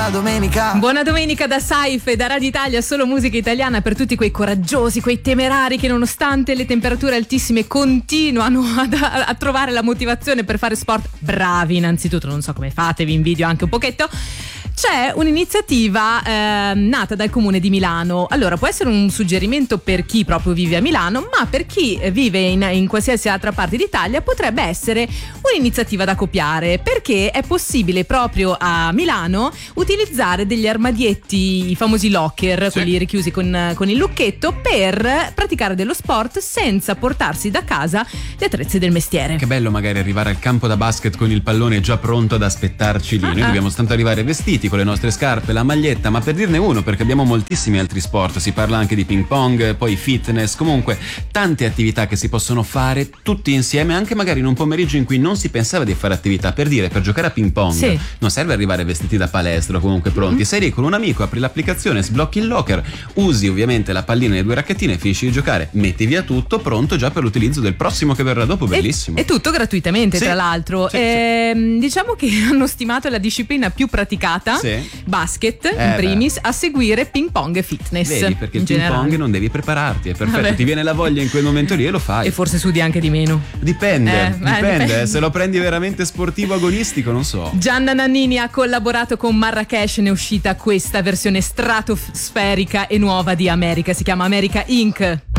buona domenica. Buona domenica da Saif e da Radio Italia, solo musica italiana per tutti quei coraggiosi, quei temerari che nonostante le temperature altissime continuano a trovare la motivazione per fare sport. Bravi innanzitutto, non so come fate, vi invidio anche un pochetto. C'è un'iniziativa nata dal comune di Milano. Allora, può essere un suggerimento per chi proprio vive a Milano, ma per chi vive in qualsiasi altra parte d'Italia potrebbe essere un'iniziativa da copiare, perché è possibile proprio a Milano utilizzare degli armadietti, i famosi locker, sì, quelli richiusi con il lucchetto, per praticare dello sport senza portarsi da casa gli attrezzi del mestiere. Che bello magari arrivare al campo da basket con il pallone già pronto ad aspettarci lì. Noi dobbiamo soltanto arrivare vestiti con le nostre scarpe, la maglietta, ma per dirne uno, perché abbiamo moltissimi altri sport, si parla anche di ping pong, poi fitness, comunque tante attività che si possono fare tutti insieme, anche magari in un pomeriggio in cui non si pensava di fare attività. Per dire, per giocare a ping pong, sì, non serve arrivare vestiti da palestra o comunque pronti, sei lì con un amico, apri l'applicazione, sblocchi il locker, usi ovviamente la pallina e le due racchettine, finisci di giocare, metti via tutto, pronto già per l'utilizzo del prossimo che verrà dopo. Bellissimo. E tutto gratuitamente, sì, tra l'altro. Sì, sì. Diciamo che hanno stimato la disciplina più praticata, sì, basket in primis, a seguire ping pong e fitness. Vedi, perché il ping pong non devi prepararti, è perfetto. Vabbè. Ti viene la voglia in quel momento lì e lo fai. E forse sudi anche di meno. Dipende. Se lo prendi veramente sportivo agonistico, non so. Gianna Nannini ha collaborato con Marrakesh, ne è uscita questa versione stratosferica e nuova di America, si chiama America Inc.